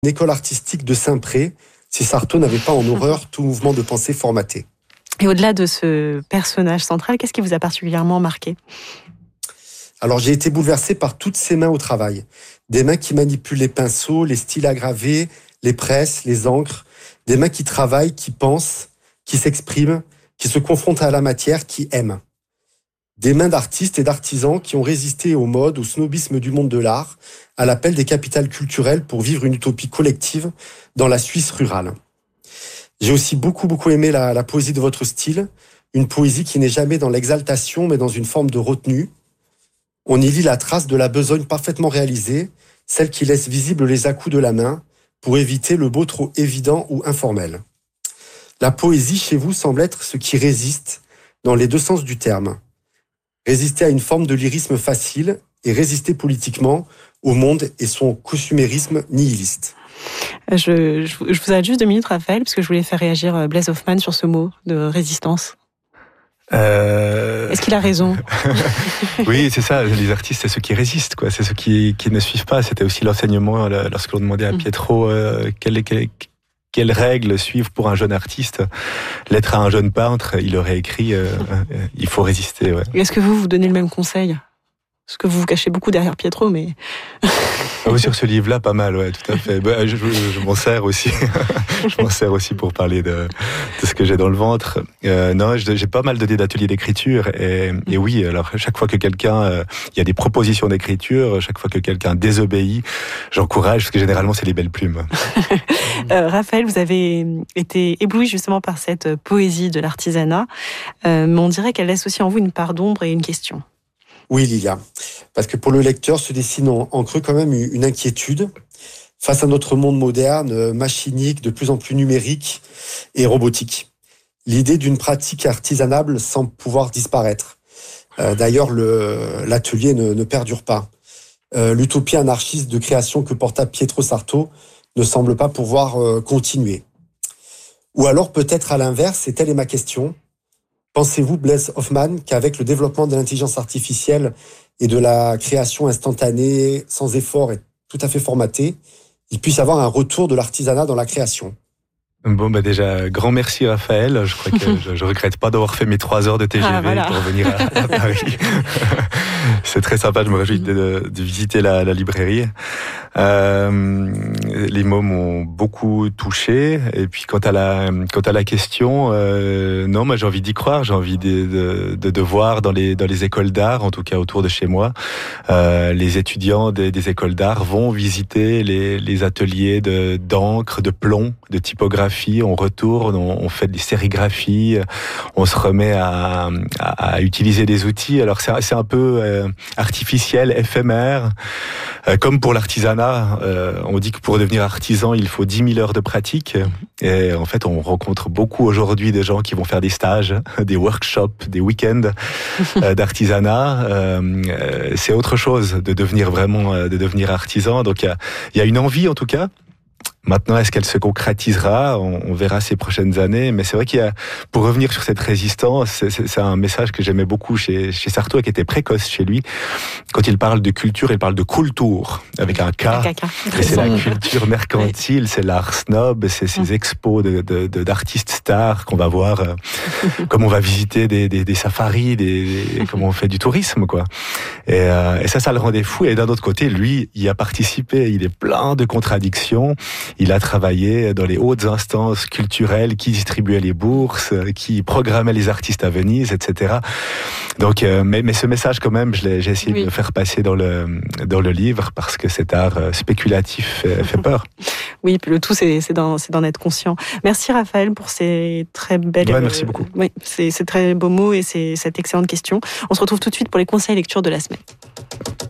une école artistique de Saint-Pré, si Sarto n'avait pas en horreur tout mouvement de pensée formaté. Et au-delà de ce personnage central, qu'est-ce qui vous a particulièrement marqué ? Alors j'ai été bouleversé par toutes ces mains au travail. Des mains qui manipulent les pinceaux, les styles à graver, les presses, les encres. Des mains qui travaillent, qui pensent, qui s'expriment, qui se confrontent à la matière, qui aiment. Des mains d'artistes et d'artisans qui ont résisté aux modes, au snobisme du monde de l'art, à l'appel des capitales culturelles pour vivre une utopie collective dans la Suisse rurale. J'ai aussi beaucoup aimé la poésie de votre style, une poésie qui n'est jamais dans l'exaltation mais dans une forme de retenue. On y lit la trace de la besogne parfaitement réalisée, celle qui laisse visible les à-coups de la main pour éviter le beau trop évident ou informel. La poésie chez vous semble être ce qui résiste dans les deux sens du terme. Résister à une forme de lyrisme facile et résister politiquement au monde et son consumérisme nihiliste. Je vous arrête juste 2 minutes, Raphaël, parce que je voulais faire réagir Blaise Hoffmann sur ce mot de résistance. Est-ce qu'il a raison ? Oui, c'est ça. Les artistes, c'est ceux qui résistent, quoi. C'est ceux qui ne suivent pas. C'était aussi l'enseignement lorsque l'on demandait à Pietro quelles règles suivre pour un jeune artiste. Lettre à un jeune peintre, il aurait écrit il faut résister. Ouais. Est-ce que vous donnez le même conseil ? Parce que vous vous cachez beaucoup derrière Pietro, mais... Oui, sur ce livre-là, pas mal, ouais, tout à fait. Je m'en sers aussi. Je m'en sers aussi pour parler de ce que j'ai dans le ventre. Non, j'ai pas mal donné d'ateliers d'écriture et oui, alors chaque fois que quelqu'un, il y a des propositions d'écriture, chaque fois que quelqu'un désobéit, j'encourage parce que généralement c'est les belles plumes. Raphaël, vous avez été ébloui justement par cette poésie de l'artisanat, mais on dirait qu'elle laisse aussi en vous une part d'ombre et une question. Oui, Lilia, parce que pour le lecteur se dessine en creux quand même une inquiétude face à notre monde moderne, machinique, de plus en plus numérique et robotique. L'idée d'une pratique artisanale semble pouvoir disparaître. D'ailleurs, l'atelier ne perdure pas. L'utopie anarchiste de création que porta Pietro Sarto ne semble pas pouvoir continuer. Ou alors peut-être à l'inverse, et telle est ma question, pensez-vous, Blaise Hoffmann, qu'avec le développement de l'intelligence artificielle et de la création instantanée, sans effort et tout à fait formatée, il puisse y avoir un retour de l'artisanat dans la création ? Bon, déjà, grand merci Raphaël. Je crois que je regrette pas d'avoir fait mes 3 heures de TGV pour venir à Paris. C'est très sympa, je me réjouis de visiter la librairie. Les mots m'ont beaucoup touché. Et puis, quant à la question, non, moi j'ai envie d'y croire. J'ai envie de voir dans les écoles d'art, en tout cas autour de chez moi, les étudiants des écoles d'art vont visiter les ateliers d'encre, de plomb, de typographie. On retourne, on fait des sérigraphies, on se remet à utiliser des outils. Alors c'est un peu artificiel, éphémère. Comme pour l'artisanat, on dit que pour devenir artisan, il faut 10 000 heures de pratique. Et en fait, on rencontre beaucoup aujourd'hui des gens qui vont faire des stages, des workshops, des week-ends d'artisanat. C'est autre chose de devenir artisan. Donc il y a une envie en tout cas. Maintenant, est-ce qu'elle se concrétisera ? On verra ces prochaines années. Mais c'est vrai pour revenir sur cette résistance, c'est un message que j'aimais beaucoup chez Sarto et qui était précoce chez lui. Quand il parle de culture, il parle de Kultur, avec un K. Et c'est la culture mercantile, c'est l'art snob, c'est ces expos d'artistes stars qu'on va voir, comme on va visiter des safaris, comme on fait du tourisme, quoi. Et ça le rendait fou. Et d'un autre côté, lui, il a participé. Il est plein de contradictions. Il a travaillé dans les hautes instances culturelles qui distribuaient les bourses, qui programmaient les artistes à Venise, etc. Donc, mais ce message quand même, j'ai essayé de le faire passer dans le livre parce que cet art spéculatif fait peur. Oui, puis le tout, c'est d'en être conscient. Merci Raphaël pour ces très belles... Ouais, merci beaucoup. Oui, ces très beaux mots et cette excellente question. On se retrouve tout de suite pour les conseils lecture de la semaine.